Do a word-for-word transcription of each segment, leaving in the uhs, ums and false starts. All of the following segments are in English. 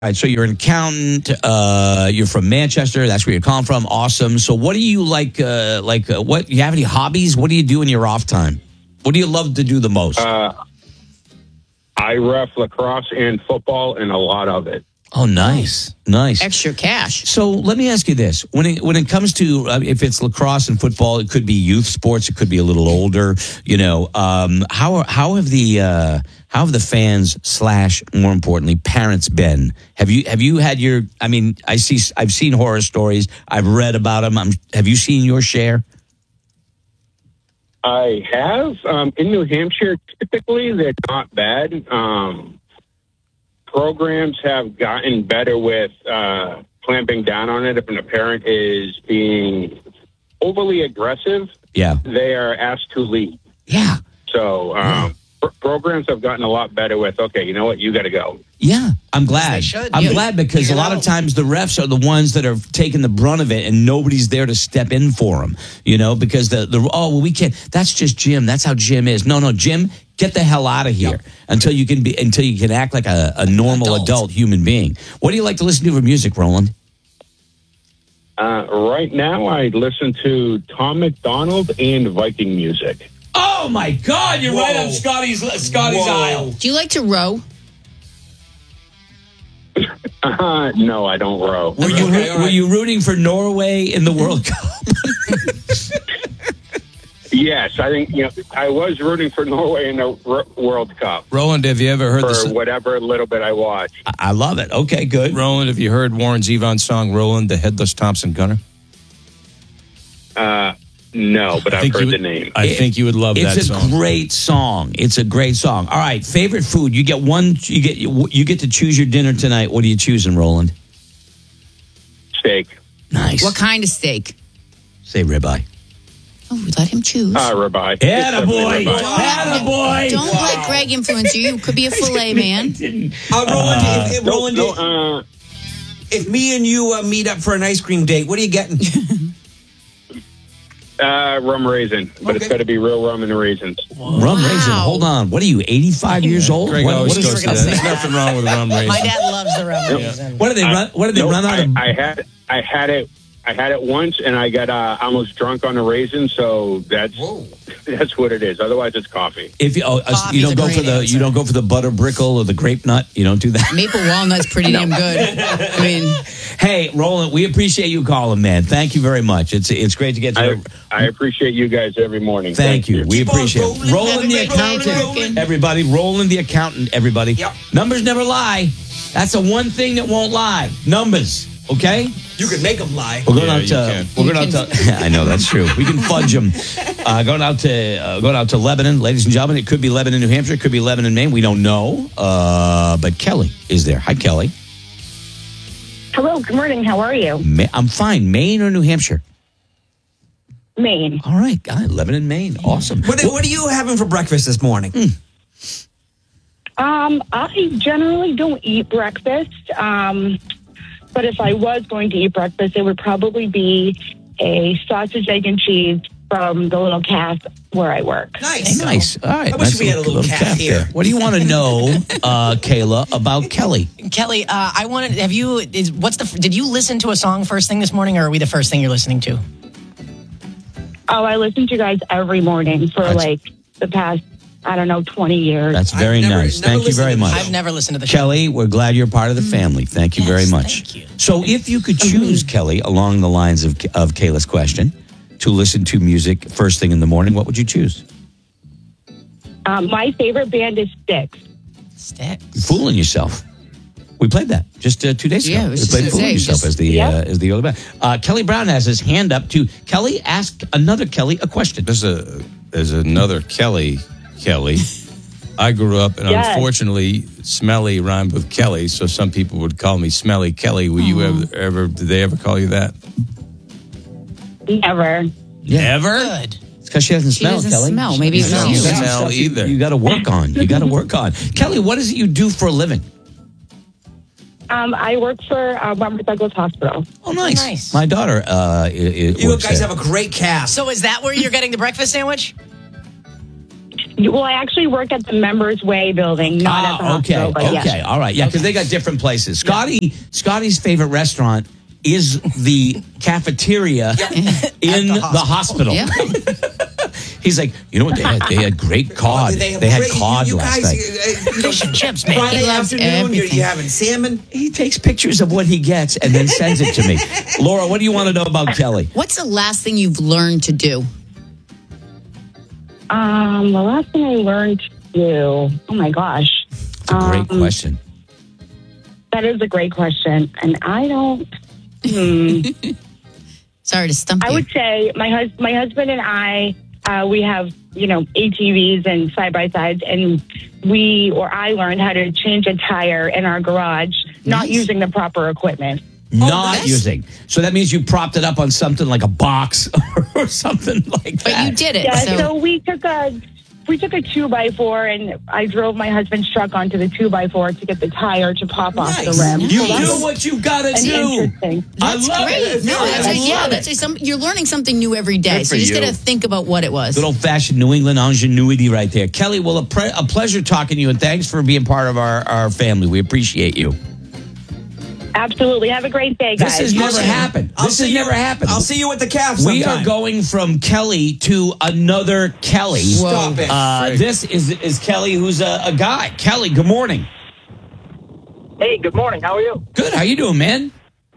All right, so you're an accountant. Uh, you're from Manchester. That's where you're calling from. Awesome. So, what do you like? Uh, like, uh, what? You have any hobbies? What do you do in your off time? What do you love to do the most? Uh, I ref lacrosse and football, and a lot of it. Oh, nice, nice. Extra cash. So, let me ask you this: when it when it comes to uh, if it's lacrosse and football, it could be youth sports. It could be a little older. You know, um, how how have the uh, how have the fans slash more importantly parents been? Have you have you had your? I mean, I see I've seen horror stories. I've read about them. I'm, have you seen your share? I have. Um, in New Hampshire, typically they're not bad. Um, programs have gotten better with uh, clamping down on it. If a parent is being overly aggressive, Yeah, they are asked to leave. yeah. So um, pr- programs have gotten a lot better with, okay, you know what, you got to go. Yeah, I'm glad. they should. I'm Yeah. glad because Figure a it lot of out. times the refs are the ones that are taking the brunt of it, and nobody's there to step in for them. You know, because the the oh well, we can't. That's just Jim. That's how Jim is. No, no, Jim, get the hell out of here until you can be until you can act like a, a normal adult. Adult. human being. What do you like to listen to for music, Roland? Uh, right now, I listen to Tom McDonald and Viking music. Oh my God, you're right on Scotty's Scotty's aisle. Do you like to row? Uh, no, I don't row. Were you Okay, all were right. you rooting for Norway in the World Cup? Yes, I think you know I was rooting for Norway in the R- World Cup Roland, have you ever heard for this? whatever little bit I watched. I- I love it. Okay, good. Roland, have you heard Warren Zevon's song "Roland, the Headless Thompson Gunner"? Uh, no, but I've think heard you the would- name. I think you would love It's that a song. great song. It's a great song. All right, favorite food. You get one. You get you get to choose your dinner tonight. What are you choosing, Roland? Steak. Nice. What kind of steak? Say ribeye. Oh, let him choose. Uh, ribeye. It's Atta boy. definitely ribeye. Atta boy. Don't let Greg influence you. You could be a filet man. Uh, Roland, if, if, Roland, No, uh, if me and you uh, meet up for an ice cream date, what are you getting? uh, rum raisin, but it's Okay. got to be real rum and raisins. Rum raisin. Hold on. What are you? eighty-five years old? Greg What, always what, goes is, to that. There's nothing wrong with rum raisin. My dad loves the rum raisin. what do they run? What do they Nope, run out I, of? I had I had it. I had it once, and I got uh, almost drunk on the raisin. So that's Whoa. that's what it is. Otherwise, it's coffee. If you, oh, uh, Coffee's you don't a go great for the answer. you don't go for the butter brickle or the grape nut. You don't do that. Maple walnut's pretty damn good. I mean, Hey, Roland, we appreciate you calling, man. Thank you very much. It's it's great to get to I, know. I appreciate you guys every morning. Thank you. We Keep on appreciate it. rolling, Roland the everybody, accountant. rolling. Everybody, Roland the accountant, everybody. Yep. Numbers never lie. That's the one thing that won't lie. Numbers. Okay? You can make them lie. We're going Yeah, out you to can. we're going out to I know that's true. We can fudge them. Uh, going out to uh, going out to Lebanon, ladies and gentlemen. It could be Lebanon, New Hampshire. It could be Lebanon, Maine. We don't know. Uh, but Kelly is there. Hi, Kelly. Hello, good morning. How are you? Ma- I'm fine. Maine or New Hampshire? Maine. All right, guy. Lebanon, Maine. Awesome. What, what are you having for breakfast this morning? Um, I generally don't eat breakfast. Um, but if I was going to eat breakfast, it would probably be a sausage, egg, and cheese from the little calf where I work. Nice. Nice. All right. I wish nice we had a little cat here. there. What do you want to know, uh, Kayla, about Kelly? Kelly, uh, I wanted. Have you? Is what's the? Did you listen to a song first thing this morning, or are we the first thing you're listening to? Oh, I listen to you guys every morning for That's- like the past, I don't know, twenty years. That's very I've never- nice. never Thank you listened very to the much. show. I've never listened to the show. Kelly, we're glad you're part of the family. Thank you Yes, very much. thank you. So, if you could choose, Kelly, along the lines of, of Kayla's question, to listen to music first thing in the morning, what would you choose? Um, my favorite band is Styx. Stick. You're fooling yourself. We played that just uh, two days ago. Yeah, I was we just played gonna "Fooling say, Yourself" just- as the Yeah. uh, as the other band. Uh, Kelly Brown has his hand up to Kelly. Ask another Kelly a question. There's a there's another Kelly. Kelly. I grew up, and Yes. unfortunately, Smelly rhymed with Kelly, so some people would call me Smelly Kelly. Were you ever, ever? Did they ever call you that? Never. Ever? Good. It's because she doesn't She smell. doesn't Kelly. smell. Maybe You it's got you. some Smell stuff you- either. You got to work on. You got to work on. Kelly, what is it you do for a living? Um, I work for uh, Weymouth Douglas Hospital. Oh, nice. Nice. My daughter. Uh, i- i- You works guys there. have a great cast. So is that where you're getting the breakfast sandwich? Well, I actually work at the Members Way building, not at the Ah, okay, hospital. But okay, yes. all right, yeah, because they got different places. Scotty, Scotty's favorite restaurant is the cafeteria in the hospital. Yeah. He's like, you know what? They had, they had great cod. They, They, have had great- cod you, you last guys, night. uh, you know, Fish and chips, man. Friday He loves afternoon, you're, everything. you're having salmon. He takes pictures of what he gets and then sends it to me. Laura, what do you want to know about Kelly? What's the last thing you've learned to do? Um, the last thing I learned to do, oh my gosh. It's a great Um, question. That is a great question. And I don't, hmm. Sorry to stump I you. would say my, hus- my husband and I, uh, we have, you know, A T Vs and side-by-sides, and we, or I learned how to change a tire in our garage, not Nice. using the proper equipment. Not that's- using. So that means you propped it up on something like a box or something like but that. you did it. Yeah, so, so we took a we took a two by four, and I drove my husband's truck onto the two by four to get the tire to pop off the Nice. rim. You So that's do what you got to an do. interesting. I that's love great. it. No, that's I a, yeah, love that's it. a, some, you're learning something new every day. Good So for you just you. got to think about what it was. Good old fashioned New England ingenuity right there. Kelly, well, a, pre- a pleasure talking to you, and thanks for being part of our, our family. We appreciate you. Absolutely. Have a great day, guys. This has never see- happened. I'll This see has you- never happened. I'll see you at the calf We sometime. are going from Kelly to another Kelly. Stop it. Uh, this is is Kelly, who's a, a guy. Kelly, good morning. Hey, good morning. How are you? Good. How you doing, man?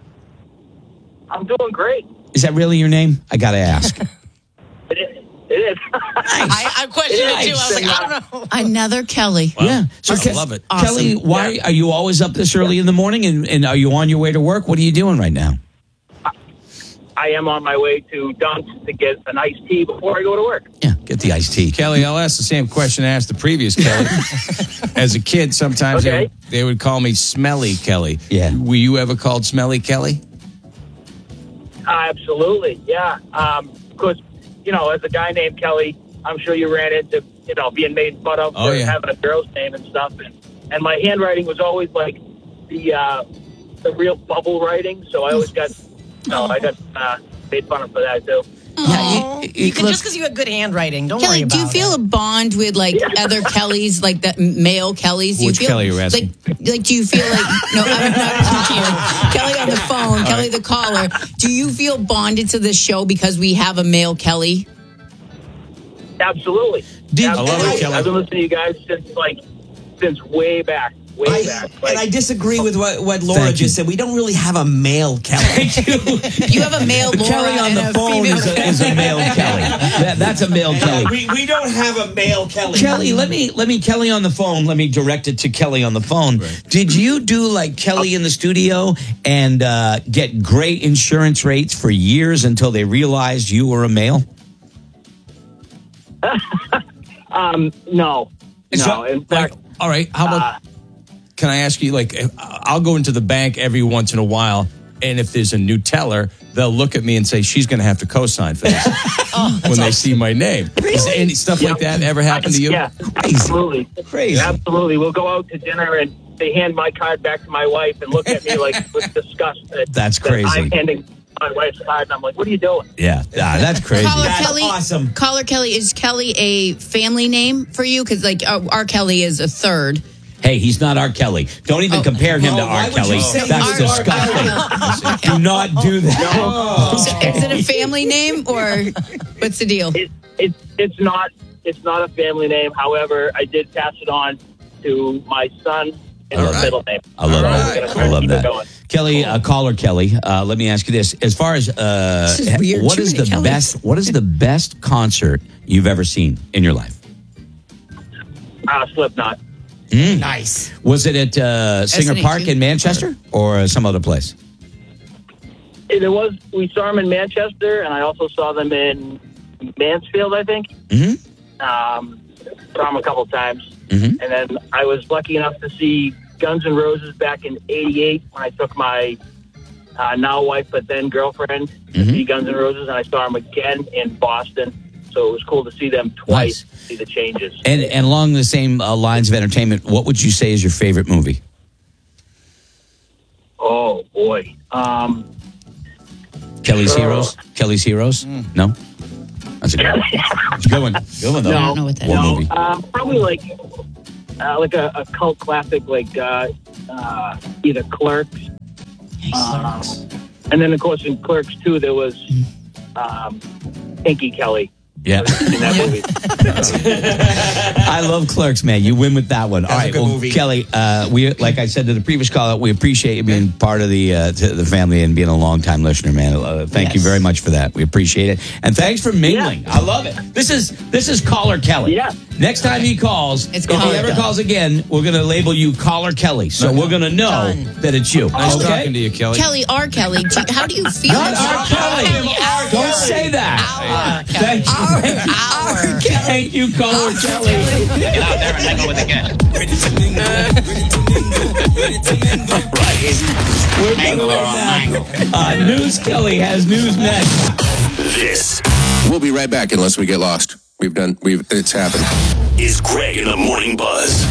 I'm doing great. Is that really your name? I got to ask. It is. It is. I, I questioned it too. I was like, I don't know. Another Kelly. Yeah. So, I Ke- love it. Kelly, why are you always up this early in the morning, and, and are you on your way to work? What are you doing right now? I am on my way to Dunk's to get an iced tea before I go to work. Yeah, get the iced tea. Kelly, I'll ask the same question I asked the previous Kelly. As a kid, sometimes they, Okay. would, they would call me Smelly Kelly. Yeah. Were you ever called Smelly Kelly? Uh, absolutely. Yeah. Um, because, you know, as a guy named Kelly, I'm sure you ran into, you know, being made fun of Oh, for yeah. having a girl's name and stuff. And, and my handwriting was always like the uh, the real bubble writing. So I always got, you know, I got uh, made fun of for that, too. Oh, you- you, you- can, look- just because you had good handwriting. Don't worry Kelly, about do you feel it. a bond with like other Kellys, like that male Kellys? Do Which you feel, Kelly are you asking? Like, like, do you feel like no? I'm not talking to you. Kelly on the phone, Kelly the caller. Do you feel bonded to this show because we have a male Kelly? Absolutely. Did- I love it, Absolutely. Kelly. I've been listening to you guys since, like, since way back. Way I, back. and I Like, disagree with what, what Laura Thank you. just said. We don't really have a male Kelly. You have a male Laura Kelly on and the a phone female is a, is a male Kelly. That, that's a male Kelly. we, we don't have a male Kelly. Kelly, let me let me Kelly on the phone. Let me direct it to Kelly on the phone. Did you do like Kelly in the studio and uh, get great insurance rates for years until they realized you were a male? um, no. So, No. In fact, like, all right. How about? uh, can I ask you? Like, if- I'll go into the bank every once in a while, and if there's a new teller, they'll look at me and say, "She's going to have to co-sign for this." when they see my name. Is any stuff like that ever happened to you? yeah, absolutely. Crazy. Absolutely. We'll go out to dinner and they hand my card back to my wife and look at me like with disgust. That, That's that crazy. I'm handing my wife's card and I'm like, what are you doing? Yeah, ah, that's crazy. Caller That's Kelly, awesome. Caller Kelly, is Kelly a family name for you? Because like our, our Kelly is a third. Hey, he's not our Kelly. Don't even Oh. compare him to Oh, why our would you Kelly. say That's he's our disgusting. Do not do that. So is it a family name or what's the deal? It, it, it's not it's not a family name. However, I did pass it on to my son in All the right. middle name. I love All that. right. I love Keep it that. going. Kelly, uh, caller Kelly. Uh, let me ask you this: as far as uh, This is weird. what Too is many the Kellys. best? What is the best concert you've ever seen in your life? Uh, Slipknot. Nice. Was it at uh, Singer S N H U? Park in Manchester or uh, some other place? It was. We saw them in Manchester, and I also saw them in Mansfield, I think. Mm-hmm. Um, saw them a couple times, Mhm. and then I was lucky enough to see Guns N' Roses back in eighty-eight when I took my uh, now wife but then girlfriend to Mhm. see Guns N' Roses, and I saw them again in Boston. So it was cool to see them twice, Nice. see the changes. And and along the same uh, lines of entertainment, what would you say is your favorite movie? Oh boy, um, Kelly's Sure. Heroes. Kelly's Heroes. No, that's That's a good one. Good one. Good one, though. No, I don't know what that What is. movie? Uh, probably like uh, like a, a cult classic, like uh, uh, either Clerks, um, and then of course in Clerks two there was um, Pinky Kelly. Yeah. In that movie. I love Clerks, man. You win with that one. All That's a right, good well, movie. Kelly, uh, we like I said to the previous caller, we appreciate you being part of the uh, to the family and being a long time listener, man. Uh, thank Yes. you very much for that. We appreciate it, and thanks for mingling. I love it. This is this is Caller Kelly. Yeah. Next time he calls, It's if he Caller ever Kelly. calls again, we're going to label you Caller Kelly, so we're going to know Done. that it's you. Nice okay? talking to you, Kelly. Kelly, R. Kelly, do, how do you feel? Not R. Kelly. R. Don't Kelly. say that. Our Thank you. Our Kelly. Thank you, Caller Kelly. Get out there and go with the cat. We're Angle or mangle. Uh, News Kelly has news next. This. We'll be right back unless we get lost. We've done, we've, it's happened. Is Greg in the Morning Buzz.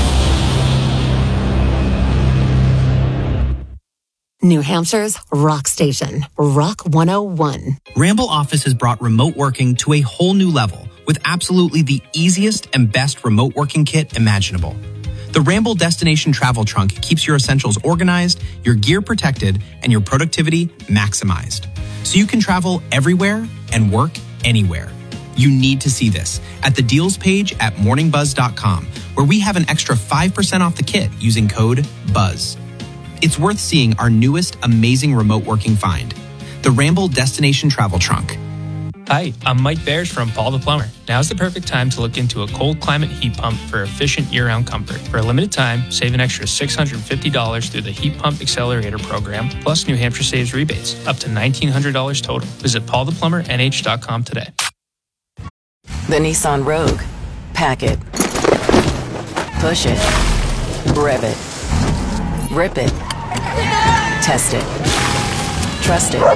New Hampshire's rock station, Rock one oh one. Ramble Office has brought remote working to a whole new level with absolutely the easiest and best remote working kit imaginable. The Ramble Destination Travel Trunk keeps your essentials organized, your gear protected, and your productivity maximized. So you can travel everywhere and work anywhere. You need to see this at the deals page at morning buzz dot com, where we have an extra five percent off the kit using code BUZZ. It's worth seeing our newest amazing remote working find, the Ramble Destination Travel Trunk. Hi, I'm Mike Bears from Paul the Plumber. Now's the perfect time to look into a cold climate heat pump for efficient year-round comfort. For a limited time, save an extra six hundred fifty dollars through the Heat Pump Accelerator program, plus New Hampshire Saves rebates, up to nineteen hundred dollars total. Visit paul the plumber n h dot com today. The Nissan Rogue. Pack it. Push it. Rev it. Rip it. Test it. Trust it.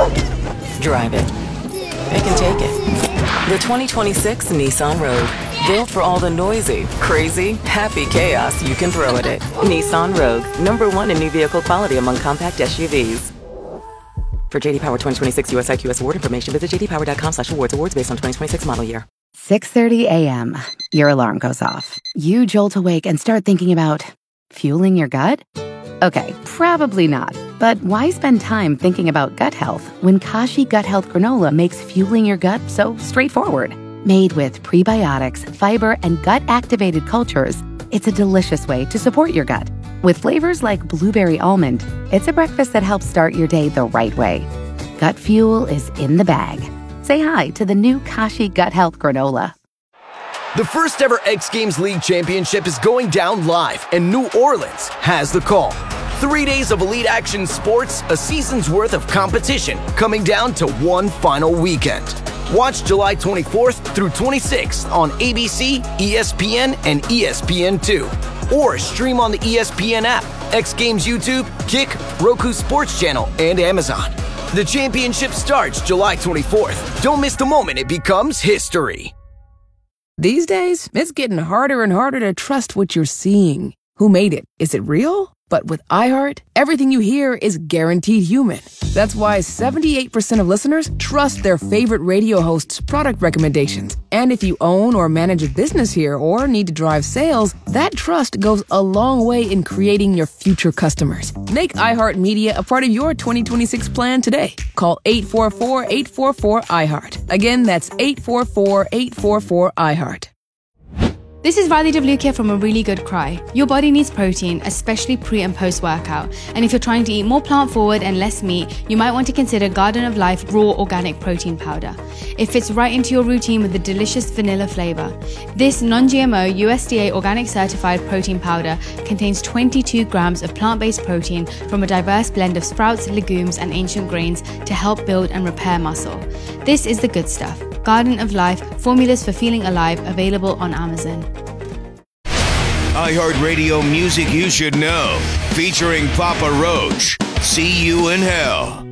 Drive it. It can take it. The twenty twenty-six Nissan Rogue. Built for all the noisy, crazy, happy chaos you can throw at it. Nissan Rogue. Number one in new vehicle quality among compact S U Vs. For J D Power twenty twenty-six U S I Q S award information, visit j d power dot com slash awards. Awards based on twenty twenty-six model year. six thirty a.m. Your alarm goes off. You jolt awake and start thinking about fueling your gut? Okay, probably not. But why spend time thinking about gut health when Kashi Gut Health Granola makes fueling your gut so straightforward? Made with prebiotics, fiber, and gut-activated cultures, it's a delicious way to support your gut. With flavors like blueberry almond, it's a breakfast that helps start your day the right way. Gut fuel is in the bag. Say hi to the new Kashi Gut Health Granola. The first ever X Games League Championship is going down live, and New Orleans has the call. Three days of elite action sports, a season's worth of competition, coming down to one final weekend. Watch July twenty-fourth through twenty-sixth on A B C, E S P N, and E S P N two. Or stream on the E S P N app, X Games YouTube, Kick, Roku Sports Channel, and Amazon. The championship starts July twenty-fourth. Don't miss the moment it becomes history. These days, it's getting harder and harder to trust what you're seeing. Who made it? Is it real? But with iHeart, everything you hear is guaranteed human. That's why seventy-eight percent of listeners trust their favorite radio host's product recommendations. And if you own or manage a business here or need to drive sales, that trust goes a long way in creating your future customers. Make iHeart Media a part of your twenty twenty-six plan today. Call eight four four, eight four four, iHeart. Again, that's eight four four, eight four four, iHeart. This is Radhi Devlukia from A Really Good Cry. Your body needs protein, especially pre and post workout. And if you're trying to eat more plant forward and less meat, you might want to consider Garden of Life Raw Organic Protein Powder. It fits right into your routine with the delicious vanilla flavor. This non-G M O U S D A organic certified protein powder contains twenty-two grams of plant-based protein from a diverse blend of sprouts, legumes, and ancient grains to help build and repair muscle. This is the good stuff. Garden of Life, formulas for feeling alive, available on Amazon. iHeartRadio Music You Should Know, featuring Papa Roach. See You in Hell.